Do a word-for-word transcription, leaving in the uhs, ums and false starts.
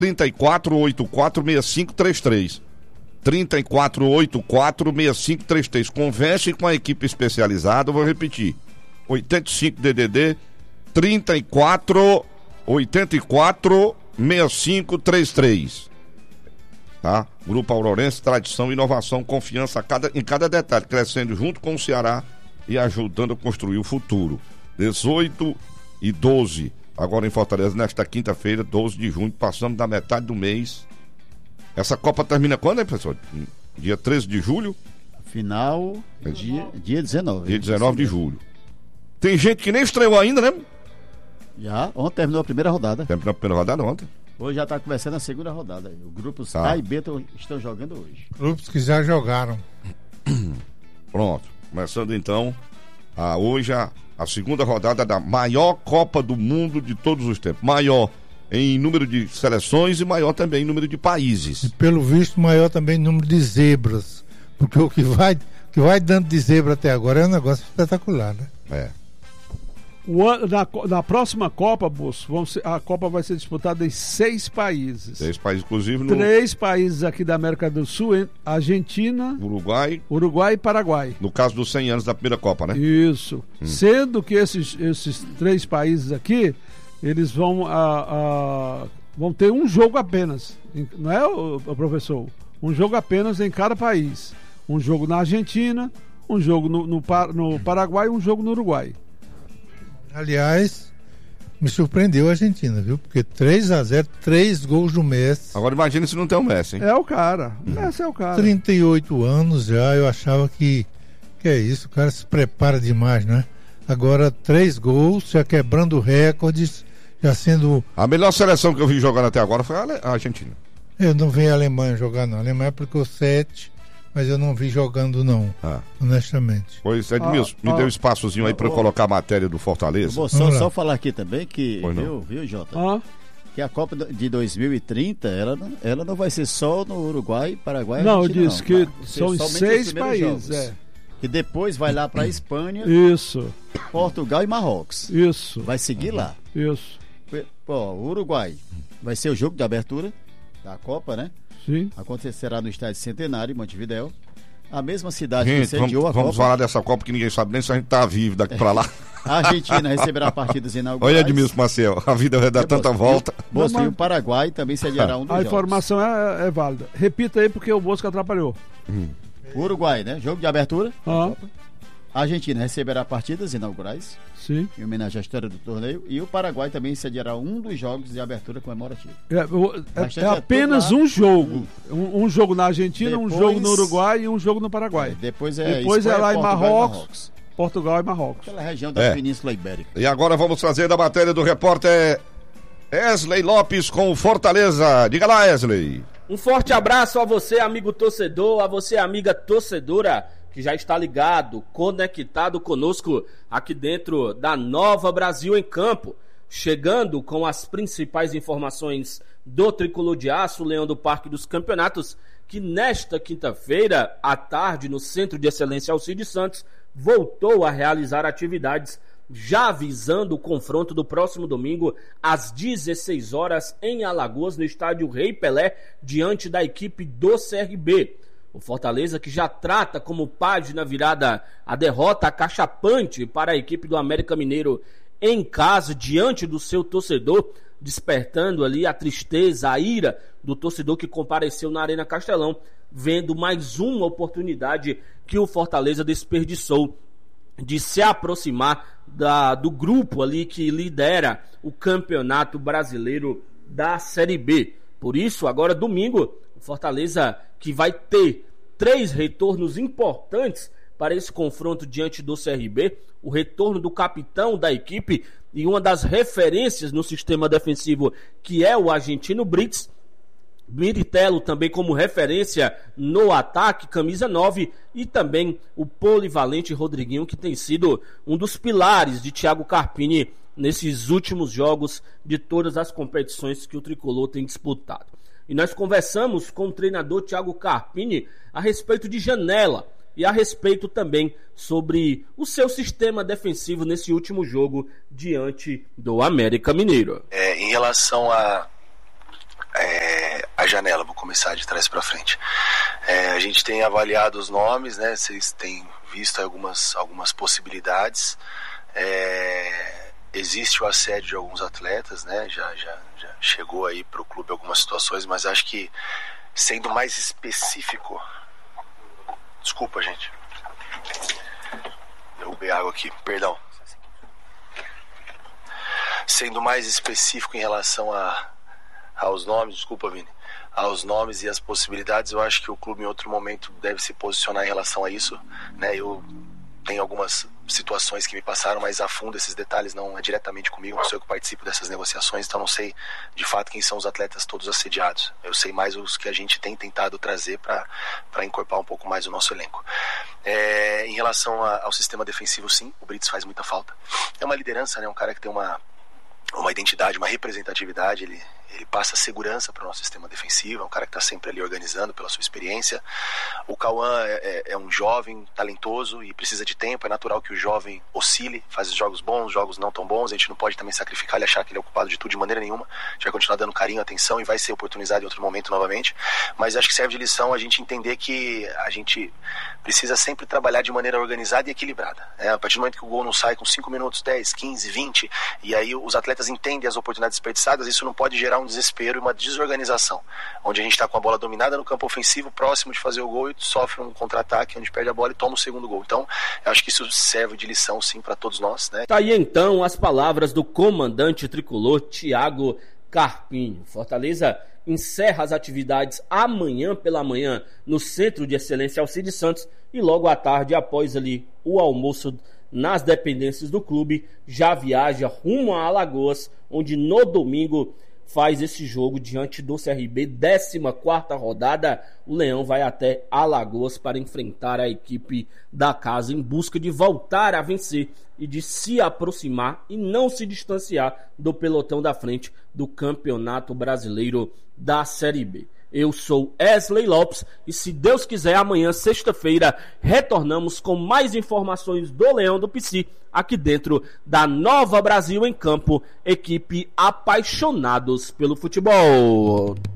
trinta e quatro, oitenta e quatro, sessenta e cinco, trinta e três. trinta e quatro, oitenta e quatro, sessenta e cinco, trinta e três. Converse com a equipe especializada, eu vou repetir. oitenta e cinco D D D, trinta e quatro, oitenta e quatro, sessenta e cinco, trinta e três. Tá? Grupo Aurorense, tradição, inovação, confiança a cada, em cada detalhe, crescendo junto com o Ceará e ajudando a construir o futuro. dezoito e doze, agora em Fortaleza, nesta quinta-feira, doze de junho, passamos da metade do mês. Essa Copa termina quando, hein, professor? Dia treze de julho? Final, dia, dia dezenove. Dia dezenove de julho. Tem gente que nem estreou ainda, né? Já, ontem terminou a primeira rodada. Terminou a primeira rodada ontem. Hoje já está começando a segunda rodada. Os grupos tá. A e B tão, estão jogando hoje. Grupos que já jogaram. Pronto. Começando então, a, hoje a, a segunda rodada da maior Copa do Mundo de todos os tempos. Maior em número de seleções e maior também em número de países. E pelo visto, maior também em número de zebras. Porque o que vai, o que vai dando de zebra até agora é um negócio espetacular, né? É. O ano, na, na próxima Copa, Bolso, vamos ser, a Copa vai ser disputada em seis países. Seis países, inclusive no... Três países aqui da América do Sul, Argentina, Uruguai, Uruguai e Paraguai. No caso dos cem anos da primeira Copa, né? Isso. Hum. Sendo que esses, esses três países aqui, eles vão, a, a, vão ter um jogo apenas. Não é, o, o professor? Um jogo apenas em cada país. Um jogo na Argentina, um jogo no, no, no Paraguai e um jogo no Uruguai. Aliás, me surpreendeu a Argentina, viu? Porque três a zero, três gols do Messi. Agora imagina se não tem o Messi, hein? É o cara. Hum. Messi é o cara. trinta e oito anos já, eu achava que... Que é isso, o cara se prepara demais, né? Agora, três gols, já quebrando recordes, já sendo... A melhor seleção que eu vi jogando até agora foi a Argentina. Eu não vi a Alemanha jogar, não. A Alemanha aplicou sete... Mas eu não vi jogando, não, ah. honestamente. Pois, Edmilson, ah, me ah, deu um espaçozinho aí para eu colocar a matéria do Fortaleza. Vou só, só falar aqui também que, viu, viu, Jota? Ah. Que a Copa de dois mil e trinta, ela não, ela não vai ser só no Uruguai, Paraguai e Não, Argentina, eu disse não, que tá? são seis países, é. E depois vai lá para a Espanha, isso, Portugal e Marrocos. Isso. Vai seguir uhum. lá. Isso. Pô, o Uruguai vai ser o jogo de abertura da Copa, né? Sim. Acontecerá no estádio Centenário, em Montevidéu. A mesma cidade gente, que sediou vamos, a Copa. Vamos falar dessa Copa que ninguém sabe nem se a gente tá vivo daqui é. pra lá. A Argentina receberá partidas inaugurais. Olha, Edmilson Maciel, a vida vai dar tanta Bosco, volta. Bosco, e o Paraguai também sediará um dos a jogos. A informação é, é válida. Repita aí porque o Bosco atrapalhou. Hum. Uruguai, né? Jogo de abertura. Ah. A Argentina receberá partidas inaugurais. Sim. Em homenagem à história do torneio. E o Paraguai também sediará um dos jogos de abertura comemorativa. É, é, é apenas um jogo. Um, um jogo na Argentina, depois, um jogo no Uruguai e um jogo no Paraguai. É, depois é, depois Espanha, é lá Portugal em Marrocos, Marrocos. Portugal e Marrocos. Aquela região da é. Península Ibérica. E agora vamos fazer da matéria do repórter Wesley Lopes com o Fortaleza. Diga lá, Wesley. Um forte abraço a você, amigo torcedor, a você, amiga torcedora, que já está ligado, conectado conosco aqui dentro da Nova Brasil em Campo, chegando com as principais informações do Tricolor de Aço, Leão do Parque dos Campeonatos, que nesta quinta-feira, à tarde, no Centro de Excelência Alcides Santos, voltou a realizar atividades, já avisando o confronto do próximo domingo, às dezesseis horas, em Alagoas, no estádio Rei Pelé, diante da equipe do C R B. O Fortaleza, que já trata como página virada a derrota acachapante para a equipe do América Mineiro em casa, diante do seu torcedor, despertando ali a tristeza, a ira do torcedor que compareceu na Arena Castelão, vendo mais uma oportunidade que o Fortaleza desperdiçou de se aproximar da, do grupo ali que lidera o Campeonato Brasileiro da Série B. Por isso, agora domingo, o Fortaleza, que vai ter três retornos importantes para esse confronto diante do C R B, o retorno do capitão da equipe e uma das referências no sistema defensivo, que é o argentino Brits, Miritello também como referência no ataque, camisa nove, e também o polivalente Rodriguinho, que tem sido um dos pilares de Thiago Carpini nesses últimos jogos de todas as competições que o Tricolor tem disputado. E nós conversamos com o treinador Thiago Carpini a respeito de janela e a respeito também sobre o seu sistema defensivo nesse último jogo diante do América Mineiro. É, em relação a, é, janela, vou começar de trás para frente. É, a gente tem avaliado os nomes, né? Vocês têm visto algumas, algumas possibilidades. É, existe o assédio de alguns atletas, né? Já, já, já chegou aí para o clube algumas situações, mas acho que, sendo mais específico... Desculpa, gente. Derrubei água aqui, perdão. Sendo mais específico em relação a, aos nomes, desculpa, Vini, aos nomes e as possibilidades, eu acho que o clube em outro momento deve se posicionar em relação a isso, né? Eu tenho algumas situações que me passaram, mas a fundo esses detalhes não é diretamente comigo, não sou eu que participo dessas negociações, então não sei de fato quem são os atletas todos assediados. Eu sei mais os que a gente tem tentado trazer para encorpar um pouco mais o nosso elenco. É, em relação a, ao sistema defensivo, sim, o Brits faz muita falta. É uma liderança, né? Um cara que tem uma, uma identidade, uma representatividade, ele, ele passa segurança para o nosso sistema defensivo, é um cara que está sempre ali organizando pela sua experiência. O Cauã é, é, é um jovem talentoso e precisa de tempo, é natural que o jovem oscile, faz jogos bons, jogos não tão bons, a gente não pode também sacrificar ele, achar que ele é ocupado de tudo de maneira nenhuma, a gente vai continuar dando carinho, atenção e vai ser oportunizado em outro momento novamente, mas acho que serve de lição a gente entender que a gente precisa sempre trabalhar de maneira organizada e equilibrada. É, a partir do momento que o gol não sai com cinco minutos, dez, quinze, vinte, e aí os atletas entendem as oportunidades desperdiçadas, isso não pode gerar um desespero e uma desorganização, onde a gente está com a bola dominada no campo ofensivo, próximo de fazer o gol e sofre um contra-ataque onde perde a bola e toma o segundo gol. Então, eu acho que isso serve de lição sim para todos nós, né? Tá aí então as palavras do comandante tricolor Thiago Carpinho. Fortaleza encerra as atividades amanhã pela manhã no Centro de Excelência Alcides Santos e logo à tarde, após ali o almoço nas dependências do clube, já viaja rumo a Alagoas, onde no domingo faz esse jogo diante do C R B, décima quarta rodada. O Leão vai até Alagoas para enfrentar a equipe da casa em busca de voltar a vencer e de se aproximar e não se distanciar do pelotão da frente do Campeonato Brasileiro da Série B. Eu sou Wesley Lopes e, se Deus quiser, amanhã, sexta-feira, retornamos com mais informações do Leão do Pici, aqui dentro da Nova Brasil em Campo, equipe apaixonados pelo futebol.